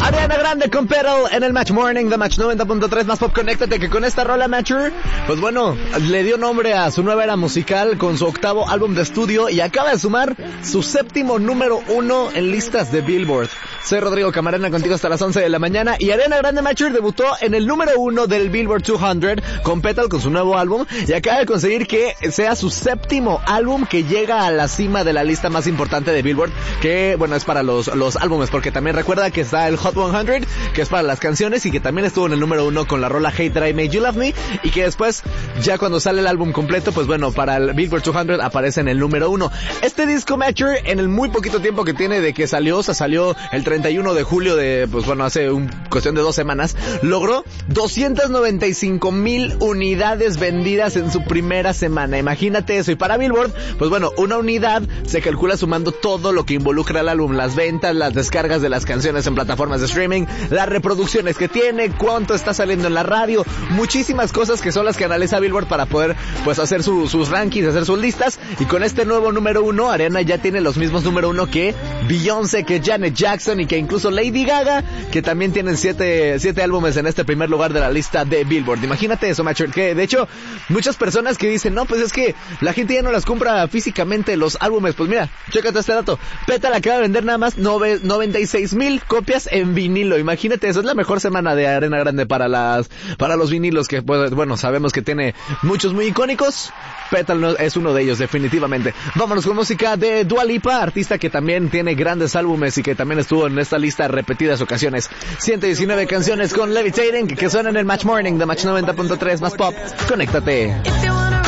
Ariana Grande con Petal en el Match Morning de Match 90.3 más pop. Conéctate que con esta rola Matcher, pues bueno, le dio nombre a su nueva era musical con su octavo álbum de estudio y acaba de sumar su séptimo número 1 en listas de Billboard. Soy Rodrigo Camarena contigo hasta las 11 de la mañana y Ariana Grande Matcher debutó en el número 1 del Billboard 200 con Petal, con su nuevo álbum, y acaba de conseguir que sea su séptimo álbum que llega a la cima de la lista más importante de Billboard, que bueno, es para los álbumes, porque también recuerda que está el Hot 100, que es para las canciones, y que también estuvo en el número 1 con la rola Hate That I Made You Love Me, y que después, ya cuando sale el álbum completo, pues bueno, para el Billboard 200 aparece en el número 1. Este disco Matcher, en el muy poquito tiempo que tiene de que salió, o sea, salió el 31 de julio de, pues bueno, hace cuestión de 2 semanas, logró 295,000 unidades vendidas en su primera semana. Imagínate eso. Y para Billboard, pues bueno, una unidad se calcula sumando todo lo que involucra el álbum: las ventas, las descargas de las canciones en plataformas de streaming, las reproducciones que tiene, cuánto está saliendo en la radio, muchísimas cosas que son las que analiza Billboard para poder pues hacer sus rankings, hacer sus listas. Y con este nuevo número 1, Ariana ya tiene los mismos número 1 que Beyoncé, que Janet Jackson y que incluso Lady Gaga, que también tienen 7 álbumes en este primer lugar de la lista de Billboard. Imagínate eso, Matcher, que de hecho muchas personas que dicen, no, pues es que la gente ya no las compra físicamente los álbumes. Pues mira, chécate este dato. Petal acaba de vender nada más 96,000 copias en vinilo. Imagínate eso, es la mejor semana de Ariana Grande para los vinilos, que pues, bueno, sabemos que tiene muchos muy icónicos. Petal es uno de ellos, definitivamente. Vámonos con música de Dua Lipa, artista que también tiene grandes álbumes y que también estuvo en esta lista repetidas ocasiones. 119 canciones con Levitating que suenan en el Match Morning de Match 90.3 más pop. Conéctate.